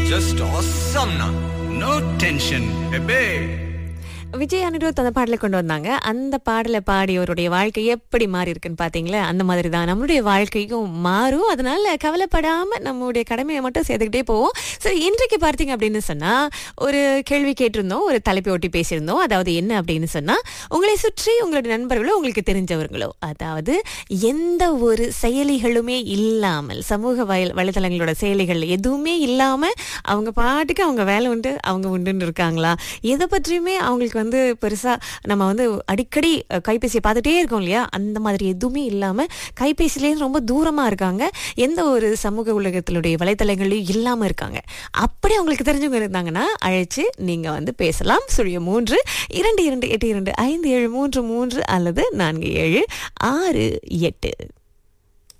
just awesome na. No tension, bebe. Vijay Anirudh அந்த பாடலை கொண்டு வந்தாங்க. அந்த பாடலை பாடியவருடைய வாழ்க்கை எப்படி மாறி இருக்குன்னு பாத்தீங்களா? அந்த மாதிரி தான் நம்மளுடைய வாழ்க்கையும் மாறும். அதனால கவலைப்படாம நம்மளுடைய கடமையை மட்டும் செய்துக்கிட்டே போவோம். சரி, இன்றைக்கு பார்த்தீங்க அப்படின்னு சொன்னா ஒரு கேள்வி கேட்டிருந்தோம், ஒரு தலைப்பை ஒட்டி பேசியிருந்தோம். அதாவது என்ன அப்படின்னு சொன்னா, உங்களை சுற்றி உங்களுடைய நண்பர்களோ உங்களுக்கு தெரிஞ்சவர்களோ, அதாவது எந்த ஒரு செயலிகளுமே இல்லாமல், சமூக வலைதளங்களோட செயலிகள் எதுவுமே இல்லாம அவங்க பாட்டுக்கு அவங்க வேலை உண்டு அவங்க உண்டுன்னு இருக்காங்களா? எதை பற்றியுமே அவங்களுக்கு பெருசா நம்ம அடிக்கடி கைபேசியை பார்த்துட்டே இருக்கோம் இல்லையா? அந்த மாதிரி எதுவுமே இல்லாம கைபேசியிலேருந்து ரொம்ப தூரமா இருக்காங்க. எந்த ஒரு சமூக உலகத்தினுடைய வலைத்தளங்களையும் இல்லாம இருக்காங்க. அப்படி அவங்களுக்கு தெரிஞ்சவங்க இருந்தாங்கன்னா அழைச்சு நீங்க பேசலாம். 03 22 82 5733 அல்லது 4768.